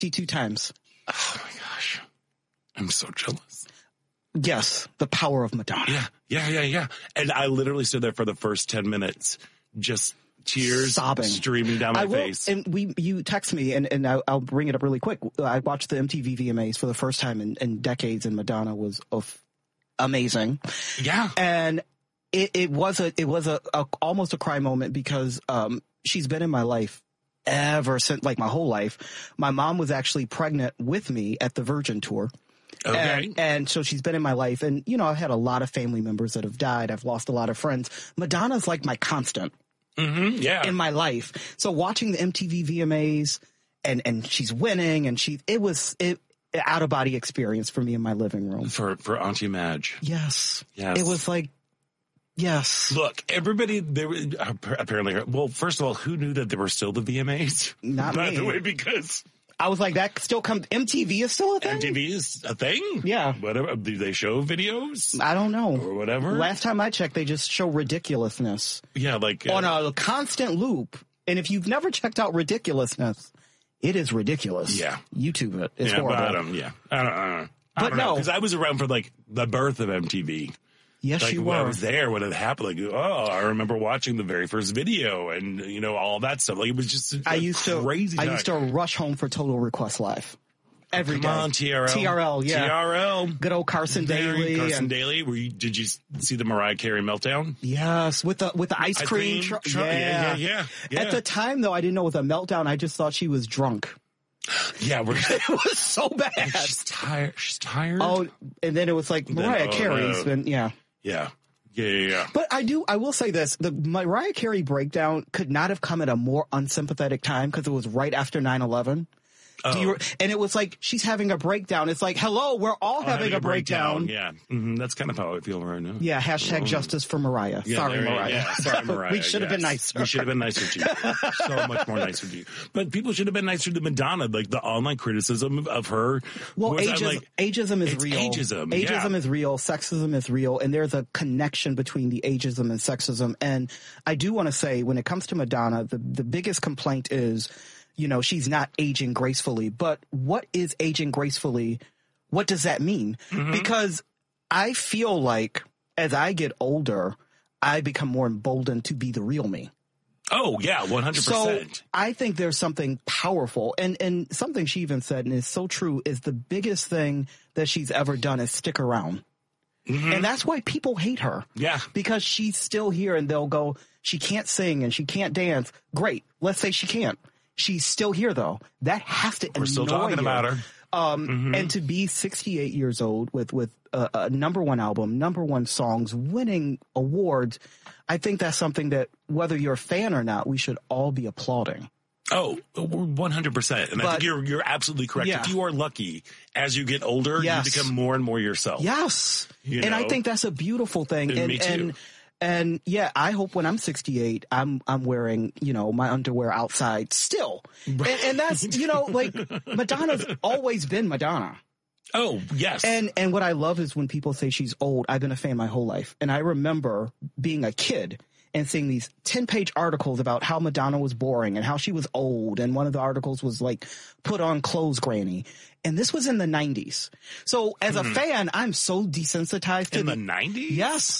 52 times. Oh my gosh. I'm so jealous. Yes. The power of Madonna. Yeah. And I literally stood there for the first 10 minutes, just tears sobbing, streaming down my face. And you text me, and I'll bring it up really quick. I watched the MTV VMAs for the first time in decades, and Madonna was amazing. Yeah. And it was almost a cry moment because she's been in my life ever since, like my whole life. My mom was actually pregnant with me at the Virgin tour. Okay. And so she's been in my life. And, you know, I've had a lot of family members that have died. I've lost a lot of friends. Madonna's like my constant in my life. So watching the MTV VMAs and she's winning and it was out of body experience for me in my living room. For Auntie Madge. Yes. It was like, yes. Look, everybody, they were apparently, well, first of all, who knew that there were still the VMAs? Not By me. the way, because I was like, that still comes. MTV is still a thing? MTV is a thing? Yeah. Whatever. Do they show videos? I don't know. Or whatever? Last time I checked, they just show ridiculousness. Yeah, like. On a constant loop. And if you've never checked out ridiculousness, it is ridiculous. Yeah. YouTube it. It's horrible. But I don't know. But no. Because I was around for like the birth of MTV. Yes, like, you when were. I was there when it happened. Like, I remember watching the very first video and, you know, all that stuff. Like, it was just crazy. I used to rush home for Total Request Live. Every day. Come on, TRL. TRL, yeah. TRL. Good old Carson Daly. Carson Daly. Did you see the Mariah Carey meltdown? Yes, with the ice cream truck. Yeah. At the time, though, I didn't know it was a meltdown. I just thought she was drunk. Yeah, it was so bad. She's tired. She's tired. Oh, and then it was like Mariah Carey's. And Yeah. But I will say this. The Mariah Carey breakdown could not have come at a more unsympathetic time because it was right after 9/11. And it was like, she's having a breakdown. It's like, hello, we're all having a breakdown. Yeah. Mm-hmm. That's kind of how I feel right now. Yeah. Hashtag justice for Mariah. Yeah, Sorry, Mariah. Yeah, sorry, Mariah. We should have been nicer. We should have been nicer to you. So much more nicer to you. But people should have been nicer to Madonna. Like the online criticism of her. Well, ageism is real. Ageism is real. Sexism is real. And there's a connection between the ageism and sexism. And I do want to say, when it comes to Madonna, the biggest complaint is, you know, she's not aging gracefully. But what is aging gracefully? What does that mean? Mm-hmm. Because I feel like as I get older, I become more emboldened to be the real me. Oh, yeah, 100%. So I think there's something powerful. And something she even said, and is so true, is the biggest thing that she's ever done is stick around. Mm-hmm. And that's why people hate her. Yeah. Because she's still here and they'll go, she can't sing and she can't dance. Great. Let's say she can't. She's still here, though. That has to annoy you. We're still talking about her. And to be 68 years old with a number one album, number one songs, winning awards, I think that's something that, whether you're a fan or not, we should all be applauding. Oh, 100%. And I think you're absolutely correct. Yeah. If you are lucky, as you get older, you become more and more yourself. Yes. And I think that's a beautiful thing. And me too. And yeah, I hope when I'm 68, I'm wearing, you know, my underwear outside still. And that's, you know, like Madonna's always been Madonna. Oh, yes. And what I love is when people say she's old. I've been a fan my whole life. And I remember being a kid and seeing these 10-page articles about how Madonna was boring and how she was old. And one of the articles was like, put on clothes, granny. And this was in the 90s. So as a fan, I'm so desensitized to the 90s?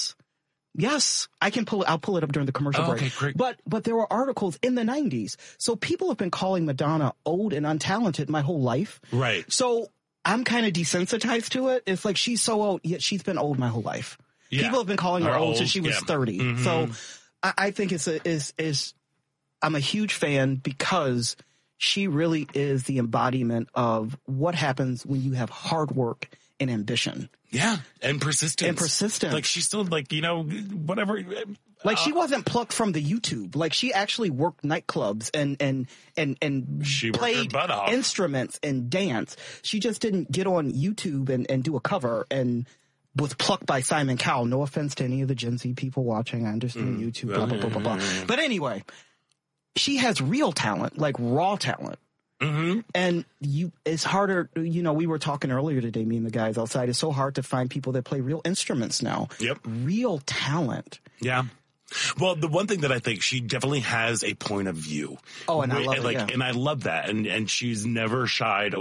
Yes, I'll pull it up during the commercial break. Okay, great. But there were articles in the 90s. So people have been calling Madonna old and untalented my whole life. Right. So I'm kind of desensitized to it. It's like she's so old, yet she's been old my whole life. Yeah. People have been calling her old since she was 30. Mm-hmm. So I think I'm a huge fan because she really is the embodiment of what happens when you have hard work and ambition. Yeah, and persistence. Like she's still like, you know, whatever. Like she wasn't plucked from the YouTube. Like she actually worked nightclubs and she played instruments and dance. She just didn't get on YouTube and do a cover and was plucked by Simon Cowell. No offense to any of the Gen Z people watching. I understand YouTube, blah, blah, blah, blah, blah. But anyway, she has real talent, like raw talent. Mm-hmm. And it's harder, you know, we were talking earlier today, me and the guys outside. It's so hard to find people that play real instruments now. Yep. Real talent. Yeah. Well, the one thing that I think she definitely has a point of view. Oh, and I love it. And I love that. And she's never shied